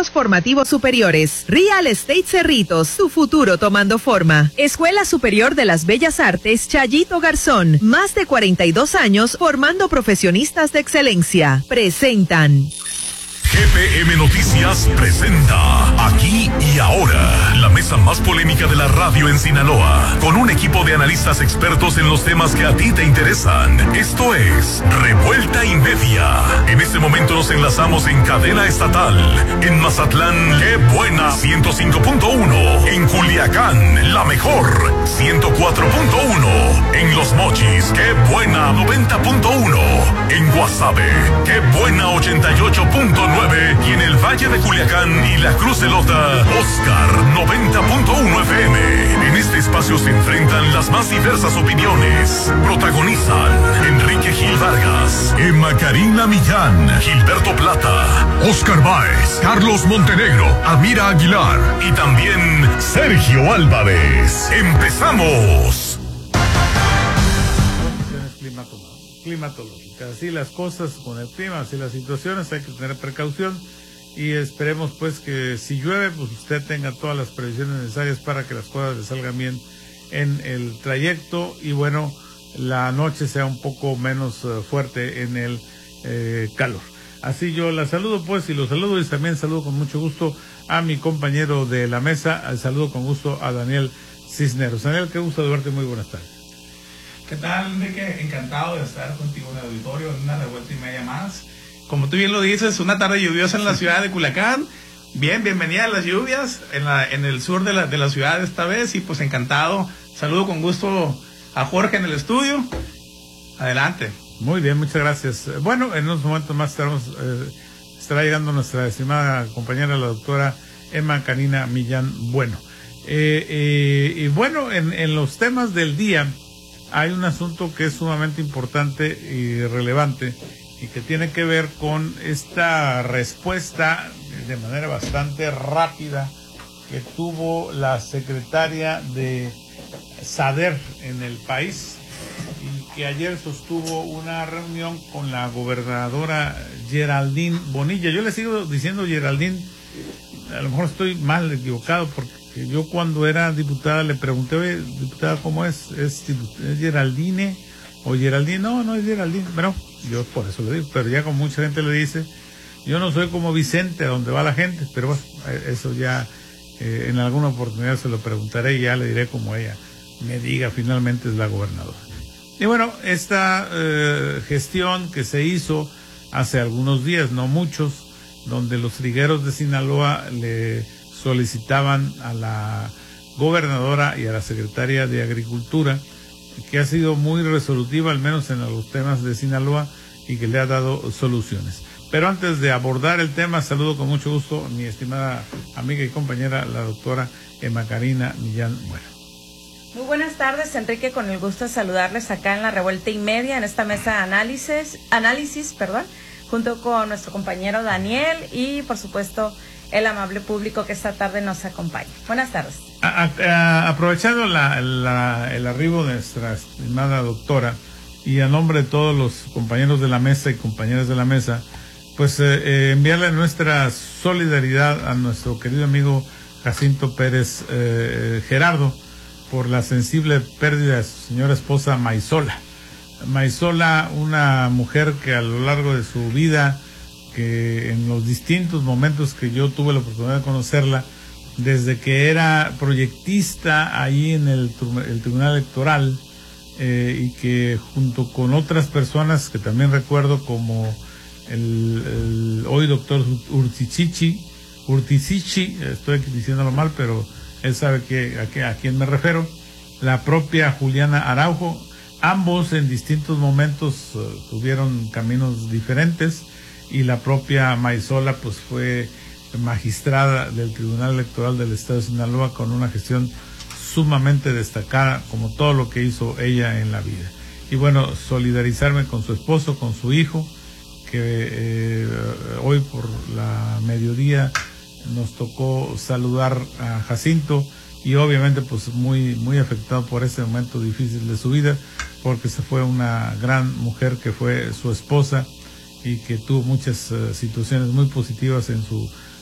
Estudios formativos superiores. Real Estate Cerritos, tu futuro tomando forma. Escuela Superior de las Bellas Artes Chayito Garzón. Más de 42 años formando profesionistas de excelencia. Presentan. GPM Noticias presenta Aquí y Ahora, la mesa más polémica de la radio en Sinaloa, con un equipo de analistas expertos en los temas que a ti te interesan. Esto es Revuelta y Media. En este momento nos enlazamos en cadena estatal. En Mazatlán, qué buena, 105.1. En Culiacán, la mejor, 104.1. En Los Mochis, qué buena, 90.1. En Guasave, qué buena, 88.9. Y en el Valle de Culiacán y la Cruz de Lota, Oscar 90.1 FM. En este espacio se enfrentan las más diversas opiniones. Protagonizan Enrique Gil Vargas, Emma Karina Millán, Gilberto Plata, Oscar Báez, Carlos Montenegro, Amira Aguilar y también Sergio Álvarez. ¡Empezamos! Climatológicas, así las cosas con el clima, así las situaciones, hay que tener precaución y esperemos pues que si llueve pues usted tenga todas las previsiones necesarias para que las cosas le salgan bien en el trayecto y bueno, la noche sea un poco menos fuerte en el calor. Así yo la saludo pues y los saludo y también saludo con mucho gusto a mi compañero de la mesa, saludo con gusto a Daniel Cisneros. Daniel, qué gusto de verte, muy buenas tardes. ¿Qué tal, Enrique? Encantado de estar contigo en el auditorio en una revuelta y media más. Como tú bien lo dices, una tarde lluviosa en la ciudad de Culiacán. Bienvenida a las lluvias en el sur de la ciudad esta vez y pues encantado. Saludo con gusto a Jorge en el estudio. Adelante. Muy bien, muchas gracias. Bueno, en unos momentos más estará llegando nuestra estimada compañera, la doctora Emma Karina Millán Bueno. Y bueno, en los temas del día hay un asunto que es sumamente importante y relevante y que tiene que ver con esta respuesta de manera bastante rápida que tuvo la secretaria de SADER en el país y que ayer sostuvo una reunión con la gobernadora Geraldine Bonilla. Yo le sigo diciendo Geraldine, a lo mejor estoy mal equivocado porque yo cuando era diputada le pregunté, oye, diputada, ¿cómo es? ¿Es Geraldine o Geraldine? No es Geraldine. Bueno, yo por eso le digo, pero ya como mucha gente le dice, yo no soy como Vicente, a donde va la gente, pero bueno, eso ya en alguna oportunidad se lo preguntaré y ya le diré como ella me diga, finalmente es la gobernadora. Y bueno, esta gestión que se hizo hace algunos días, no muchos, donde los trigueros de Sinaloa le solicitaban a la gobernadora y a la secretaria de Agricultura, que ha sido muy resolutiva, al menos en los temas de Sinaloa, y que le ha dado soluciones. Pero antes de abordar el tema, saludo con mucho gusto a mi estimada amiga y compañera, la doctora Emma Karina Millán Bueno. Muy buenas tardes, Enrique, con el gusto de saludarles acá en la Revuelta y Media, en esta mesa de análisis, junto con nuestro compañero Daniel y, por supuesto, el amable público que esta tarde nos acompaña. Buenas tardes. Aprovechando el arribo de nuestra estimada doctora y a nombre de todos los compañeros de la mesa y compañeras de la mesa, pues enviarle nuestra solidaridad a nuestro querido amigo Jacinto Pérez Gerardo por la sensible pérdida de su señora esposa Maisola. Maisola, una mujer que a lo largo de su vida, que en los distintos momentos que yo tuve la oportunidad de conocerla, desde que era proyectista ahí en el Tribunal Electoral, y que junto con otras personas que también recuerdo, como el hoy doctor Urtisichi, estoy diciéndolo mal, pero él sabe a quién me refiero, la propia Juliana Araujo, ambos en distintos momentos tuvieron caminos diferentes, y la propia Maisola pues fue magistrada del Tribunal Electoral del Estado de Sinaloa con una gestión sumamente destacada, como todo lo que hizo ella en la vida. Y bueno, solidarizarme con su esposo, con su hijo, que hoy por la mediodía nos tocó saludar a Jacinto, y obviamente pues muy afectado por ese momento difícil de su vida, porque se fue una gran mujer que fue su esposa y que tuvo muchas situaciones muy positivas en su